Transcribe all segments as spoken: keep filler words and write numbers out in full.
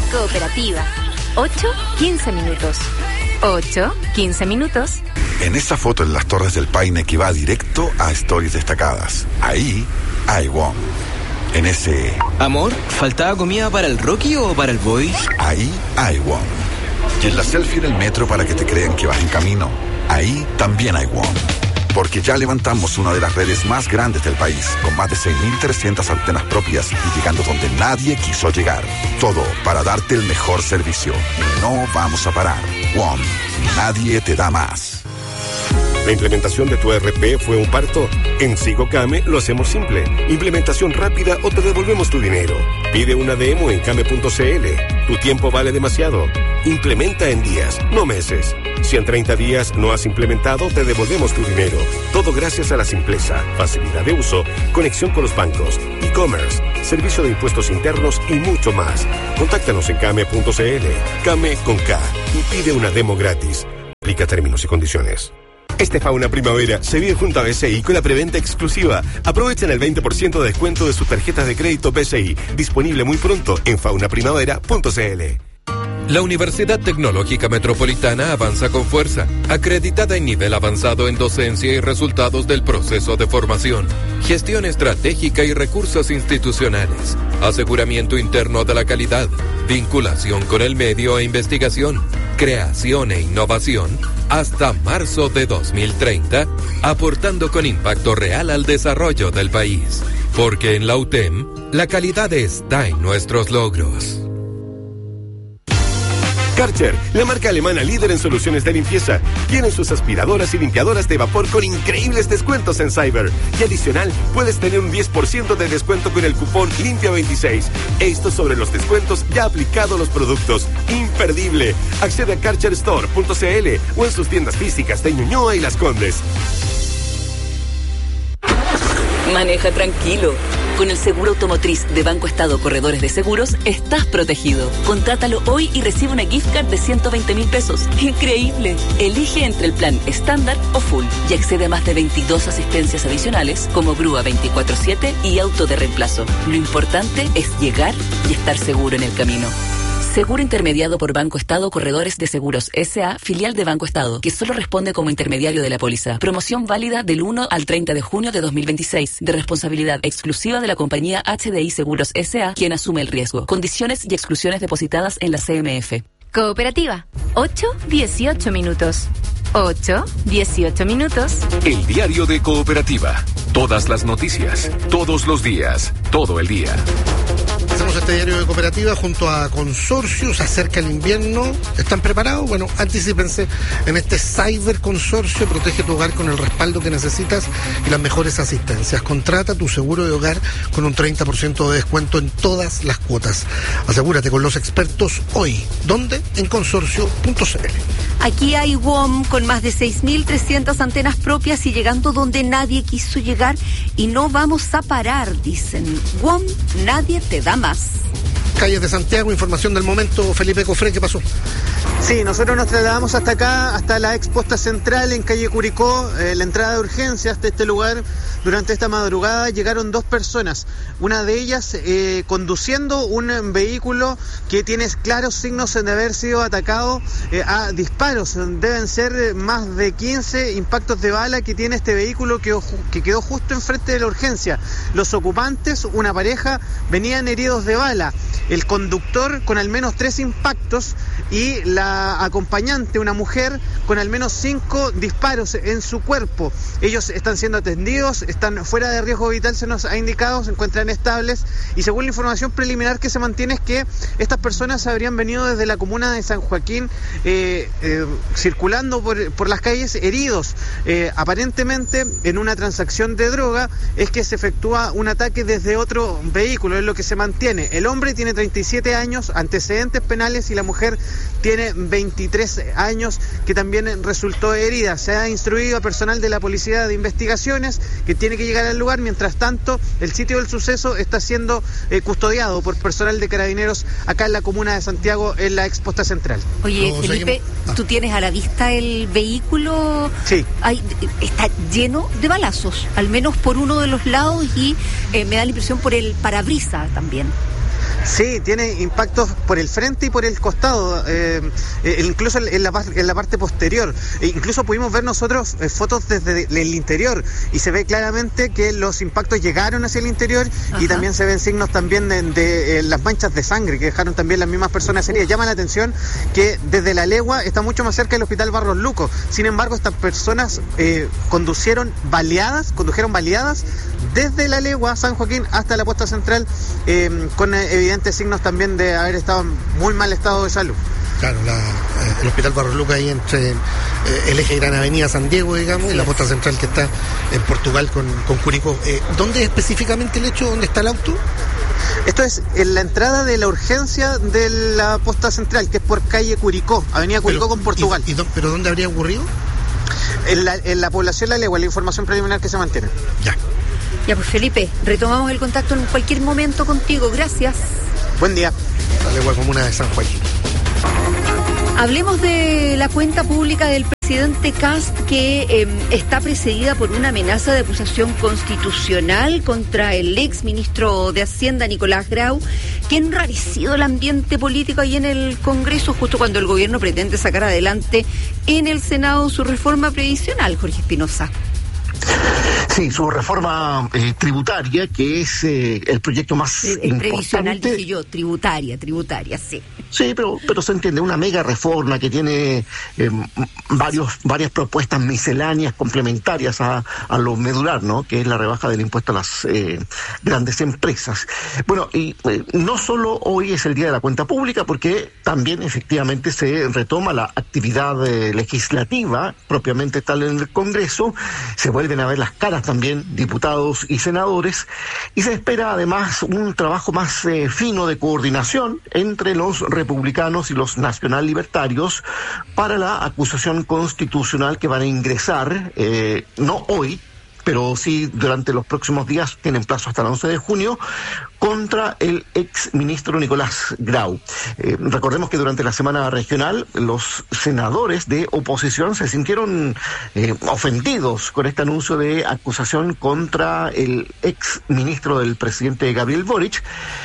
Cooperativa. ocho, quince minutos. ocho, quince minutos. En esa foto en las Torres del Paine que va directo a Stories Destacadas. Ahí hay WOM. En ese... Amor, ¿faltaba comida para el Rocky o para el Boy? Ahí hay WOM. Y en la selfie en el metro para que te crean que vas en camino. Ahí también hay WOM. Porque ya levantamos una de las redes más grandes del país, con más de seis mil trescientas antenas propias y llegando donde nadie quiso llegar. Todo para darte el mejor servicio. Y no vamos a parar. WOM. Nadie te da más. ¿La implementación de tu E R P fue un parto? En Sigocame lo hacemos simple. Implementación rápida o te devolvemos tu dinero. Pide una demo en came punto cl. Tu tiempo vale demasiado. Implementa en días, no meses. Si en treinta días no has implementado, te devolvemos tu dinero. Todo gracias a la simpleza, facilidad de uso, conexión con los bancos, e-commerce, servicio de impuestos internos y mucho más. Contáctanos en came punto cl. Came con K y pide una demo gratis. Aplica términos y condiciones. Este Fauna Primavera se vive junto a B C I con la preventa exclusiva. Aprovechen el veinte por ciento de descuento de sus tarjetas de crédito B C I. Disponible muy pronto en fauna primavera punto cl. La Universidad Tecnológica Metropolitana avanza con fuerza, acreditada en nivel avanzado en docencia y resultados del proceso de formación, gestión estratégica y recursos institucionales, aseguramiento interno de la calidad, vinculación con el medio e investigación, creación e innovación, hasta marzo de dos mil treinta, aportando con impacto real al desarrollo del país. Porque en la U T E M, la calidad está en nuestros logros. Karcher, la marca alemana líder en soluciones de limpieza, tienen sus aspiradoras y limpiadoras de vapor con increíbles descuentos en Cyber. Y adicional, puedes tener un diez por ciento de descuento con el cupón limpia veintiséis. Esto sobre los descuentos ya aplicado a los productos. ¡Imperdible! Accede a karcher store punto cl o en sus tiendas físicas de Ñuñoa y Las Condes. Maneja tranquilo. Con el seguro automotriz de Banco Estado Corredores de Seguros, estás protegido. Contrátalo hoy y recibe una gift card de ciento veinte mil pesos. ¡Increíble! Elige entre el plan estándar o full y accede a más de veintidós asistencias adicionales como grúa veinticuatro siete y auto de reemplazo. Lo importante es llegar y estar seguro en el camino. Seguro intermediado por Banco Estado Corredores de Seguros S A, filial de Banco Estado, que solo responde como intermediario de la póliza. Promoción válida del uno al treinta de junio de dos mil veintiséis, de responsabilidad exclusiva de la compañía H D I Seguros S A, quien asume el riesgo. Condiciones y exclusiones depositadas en la C M F. Cooperativa. ocho, dieciocho minutos. ocho, dieciocho minutos. El diario de Cooperativa. Todas las noticias, todos los días, todo el día. Hacemos este diario de Cooperativa junto a Consorcios. Acerca el invierno. ¿Están preparados? Bueno, anticípense en este Cyber Consorcio. Protege tu hogar con el respaldo que necesitas y las mejores asistencias. Contrata tu seguro de hogar con un treinta por ciento de descuento en todas las cuotas. Asegúrate con los expertos hoy. ¿Dónde? En consorcio punto cl. Aquí hay WOM con más de seis mil trescientas antenas propias y llegando donde nadie quiso llegar y no vamos a parar, dicen. WOM, nadie te da más. Calles de Santiago, información del momento. Felipe Cofré, ¿qué pasó? Sí, nosotros nos trasladamos hasta acá, hasta la exposta central en calle Curicó, eh, la entrada de urgencia hasta este lugar. Durante esta madrugada llegaron dos personas, una de ellas eh, conduciendo un vehículo que tiene claros signos de haber sido atacado eh, a disparos. Deben ser más de quince impactos de bala que tiene este vehículo que, que quedó justo enfrente de la urgencia. Los ocupantes, una pareja, venían heridos de bala. El conductor con al menos tres impactos y la acompañante, una mujer, con al menos cinco disparos en su cuerpo. Ellos están siendo atendidos, están fuera de riesgo vital, se nos ha indicado, se encuentran estables y según la información preliminar que se mantiene es que estas personas habrían venido desde la comuna de San Joaquín eh, eh, circulando por, por las calles heridos. Eh, aparentemente en una transacción de droga es que se efectúa un ataque desde otro vehículo, es lo que se mantiene. El hombre tiene treinta y siete años, antecedentes penales, y la mujer tiene veintitrés años, que también resultó herida. Se ha instruido a personal de la Policía de Investigaciones que tiene que llegar al lugar. Mientras tanto, el sitio del suceso está siendo eh, custodiado por personal de Carabineros acá en la comuna de Santiago, en la exposta central. Oye, no, Felipe, ah. ¿tú tienes a la vista el vehículo? Sí. Hay, está lleno de balazos, al menos por uno de los lados, y eh, me da la impresión por el parabrisas también. Sí, tiene impactos por el frente y por el costado, eh, eh, incluso en la, en la parte posterior. E incluso pudimos ver nosotros eh, fotos desde el interior y se ve claramente que los impactos llegaron hacia el interior. Ajá. Y también se ven signos también de, de, de eh, las manchas de sangre que dejaron también las mismas personas heridas. Llama la atención que desde la legua está mucho más cerca del hospital Barros Luco. Sin embargo, estas personas eh, conducieron baleadas, condujeron baleadas desde la legua San Joaquín hasta la posta central, eh, con eh, evidentes signos también de haber estado en muy mal estado de salud. Claro, la, eh, el hospital Barros Luco ahí entre eh, el eje Gran Avenida San Diego, digamos, sí, y la posta central que está en Portugal con, con Curicó. Eh, ¿Dónde es específicamente el hecho? ¿Dónde está el auto? Esto es en la entrada de la urgencia de la posta central, que es por calle Curicó, avenida Curicó pero, con Portugal. Y, y do, ¿Pero dónde habría ocurrido? En la, en la población La Legua, la información preliminar que se mantiene. Ya. Ya, pues Felipe, retomamos el contacto en cualquier momento contigo. Gracias. Buen día. La Legua comuna de San Joaquín. Hablemos de la cuenta pública del presidente Kast, que eh, está precedida por una amenaza de acusación constitucional contra el ex ministro de Hacienda, Nicolás Grau, que ha enrarecido el ambiente político ahí en el Congreso, justo cuando el gobierno pretende sacar adelante en el Senado su reforma previsional. Jorge Espinosa. Sí, su reforma eh, tributaria, que es eh, el proyecto más eh, importante. Previsional, dije yo, tributaria, tributaria, sí. Sí, pero pero se entiende, una mega reforma que tiene eh, varios varias propuestas misceláneas complementarias a, a lo medular, ¿no? Que es la rebaja del impuesto a las eh, grandes empresas. Bueno, y eh, no solo hoy es el Día de la Cuenta Pública, porque también efectivamente se retoma la actividad eh, legislativa propiamente tal en el Congreso, se vuelven a ver las caras también diputados y senadores, y se espera además un trabajo más eh, fino de coordinación entre los republicanos y los nacional libertarios para la acusación constitucional que van a ingresar, eh, no hoy, pero sí durante los próximos días, tienen plazo hasta el once de junio, contra el ex ministro Nicolás Grau. Eh, recordemos que durante la semana regional los senadores de oposición se sintieron eh, ofendidos con este anuncio de acusación contra el ex ministro del presidente Gabriel Boric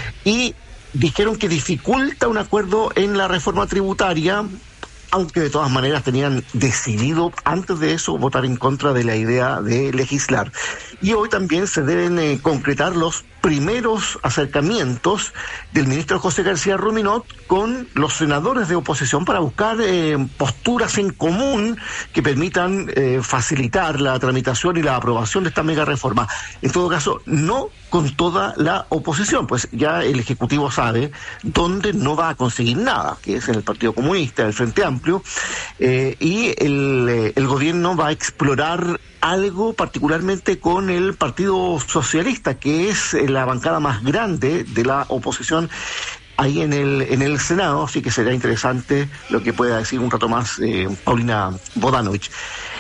y dijeron que dificulta un acuerdo en la reforma tributaria, aunque de todas maneras tenían decidido antes de eso votar en contra de la idea de legislar. Y hoy también se deben eh, concretar los primeros acercamientos del ministro José García Ruminot con los senadores de oposición para buscar eh, posturas en común que permitan eh, facilitar la tramitación y la aprobación de esta mega reforma. En todo caso, no con toda la oposición, pues ya el Ejecutivo sabe dónde no va a conseguir nada, que es en el Partido Comunista, el Frente Amplio, eh, y el, el gobierno va a explorar algo particularmente con el Partido Socialista, que es la bancada más grande de la oposición ahí en el en el Senado, así que será interesante lo que pueda decir un rato más eh, Paulina Bodanovich.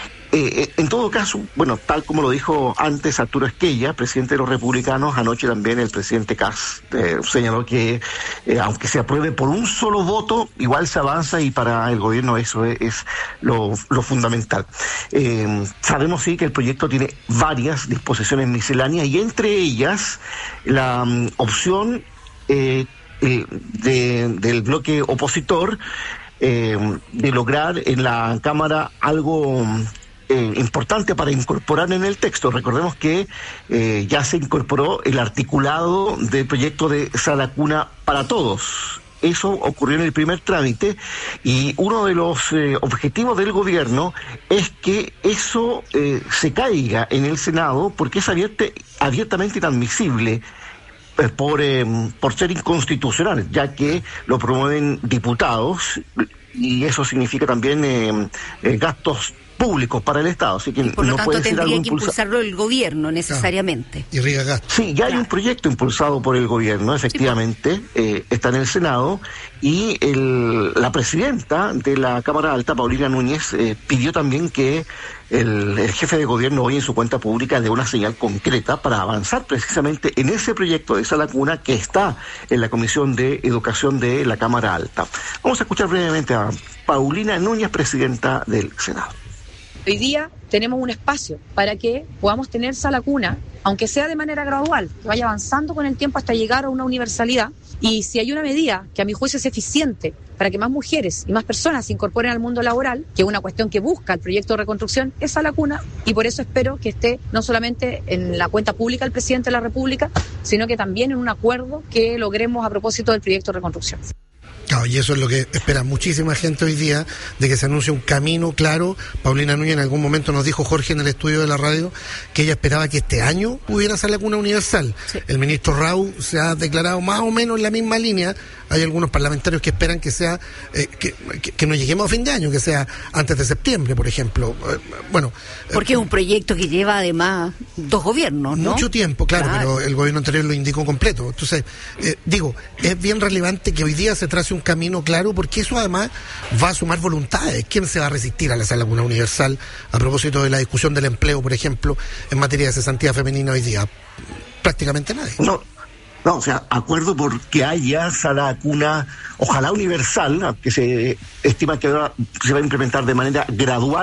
Eh, en todo caso, bueno, tal como lo dijo antes Arturo Esquella, presidente de los republicanos, anoche también el presidente Kast eh, señaló que eh, aunque se apruebe por un solo voto, igual se avanza y para el gobierno eso es, es lo, lo fundamental. Eh, sabemos sí que el proyecto tiene varias disposiciones misceláneas y entre ellas la um, opción eh, eh, de, del bloque opositor eh, de lograr en la Cámara algo Eh, importante para incorporar en el texto. Recordemos que eh, ya se incorporó el articulado del proyecto de Sala Cuna para Todos. Eso ocurrió en el primer trámite y uno de los eh, objetivos del gobierno es que eso eh, se caiga en el Senado porque es abierte, abiertamente inadmisible eh, por, eh, por ser inconstitucional, ya que lo promueven diputados y eso significa también eh, eh, gastos públicos para el Estado, así que y por lo no tanto puede ser algo tendría que impulsa... impulsarlo el gobierno necesariamente. Ah, y riega gasto. Sí, ya hay un proyecto impulsado por el gobierno, efectivamente, eh, está en el Senado y el, la presidenta de la Cámara Alta, Paulina Núñez, eh, pidió también que el, el jefe de gobierno hoy en su cuenta pública dé una señal concreta para avanzar precisamente en ese proyecto de Sala Cuna que está en la Comisión de Educación de la Cámara Alta. Vamos a escuchar brevemente a Paulina Núñez, presidenta del Senado. Hoy día tenemos un espacio para que podamos tener sala cuna, aunque sea de manera gradual, que vaya avanzando con el tiempo hasta llegar a una universalidad. Y si hay una medida que a mi juicio es eficiente para que más mujeres y más personas se incorporen al mundo laboral, que es una cuestión que busca el proyecto de reconstrucción, es sala cuna, y por eso espero que esté no solamente en la cuenta pública del presidente de la República, sino que también en un acuerdo que logremos a propósito del proyecto de reconstrucción. Claro, y eso es lo que espera muchísima gente hoy día, de que se anuncie un camino claro. Paulina Núñez en algún momento nos dijo, Jorge, en el estudio de la radio, que ella esperaba que este año pudiera ser la cuna universal. Sí. El ministro Rau se ha declarado más o menos en la misma línea. Hay algunos parlamentarios que esperan que sea, eh, que, que, que no lleguemos a fin de año, que sea antes de septiembre, por ejemplo. Eh, bueno. Porque eh, es un proyecto que lleva además dos gobiernos, ¿no? Mucho tiempo, claro, claro. Pero el gobierno anterior lo indicó completo. Entonces, eh, digo, es bien relevante que hoy día se trace un camino claro, porque eso además va a sumar voluntades. ¿Quién se va a resistir a la sala cuna universal a propósito de la discusión del empleo, por ejemplo, en materia de cesantía femenina hoy día? Prácticamente nadie. No. No, o sea, acuerdo porque haya sala cuna, ojalá universal, que se estima que ahora se va a implementar de manera gradual.